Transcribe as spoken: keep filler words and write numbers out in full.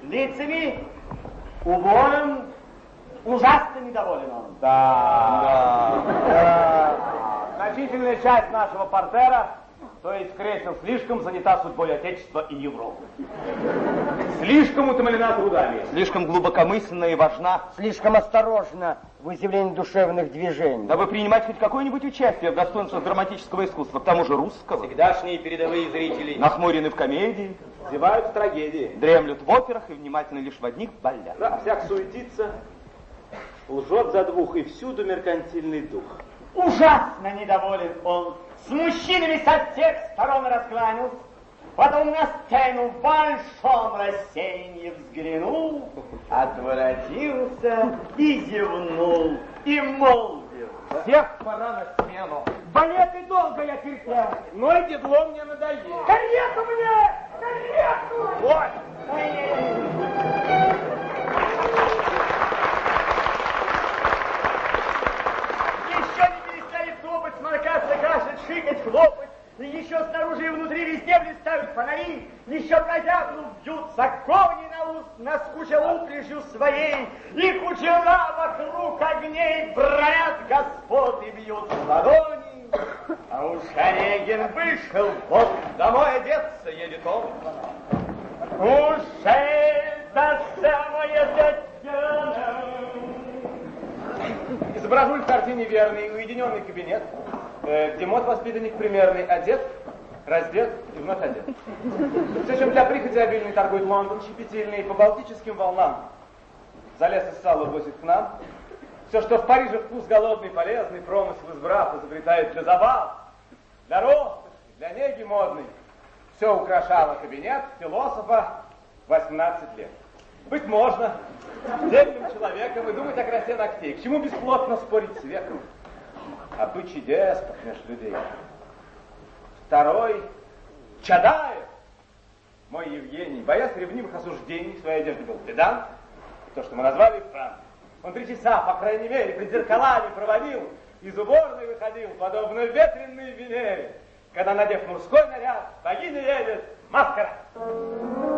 лицами, убором, ужасно недоволен он. Да. Да. Значительная часть нашего портера, то есть кресел, слишком занята судьбой Отечества и Европы. Слишком утомлена трудами. Слишком глубокомысленна и важна. Слишком осторожно в изъявлении душевных движений. Дабы принимать хоть какое-нибудь участие в достоинствах драматического искусства, к тому же русского. Всегдашние передовые зрители. Нахмурены в комедии. Зевают в трагедии. Дремлют в операх и внимательны лишь в одних баллях. Да, всяк суетится, лжет за двух, и всюду меркантильный дух. Ужасно недоволен он. С мужчинами со всех сторон раскланялся, потом на сцену в большом рассеянии взглянул, отворотился и зевнул, и молвил. Всех пора на смену. Балеты долго я терпел. Но и дедло мне надоело. Карету мне! Карету! Вот! Еще не перестали топать, сморкаться, кашлять, шикать, хлопать. И еще снаружи и внутри везде блистают фонари. Еще прозябнув, бьются ковни на ус, наскучил упряжью своей. И кучера вокруг огней бронят господ и бьют в ладони. А уж Онегин вышел, вот домой одеться едет он. Уж это самое Татьяна. Изображу в картине верный уединенный кабинет, где мод воспитанник примерный, одет, раздет и вновь одет. Все, чем для прихоти обильный торгует Лондон, щепетильный, по балтическим волнам. За лес и сало возит к нам. Все, что в Париже вкус голодный, полезный, промысел избрав, изобретает для забав, для роскоши, для неги модной. Все украшало кабинет философа восемнадцать лет. Быть можно дельным человеком и думать о красе ногтей. К чему бесплотно спорить с веком? Обычай деспот между людей. Второй — Чадаев, мой Евгений, боясь ревнивых осуждений, в своей одежде был педант, то, что мы назвали Франк. Он три часа, по крайней мере, пред зеркалами проводил, из уборной выходил, подобно ветреной Венере, когда, надев мужской наряд, богиня едет маскара.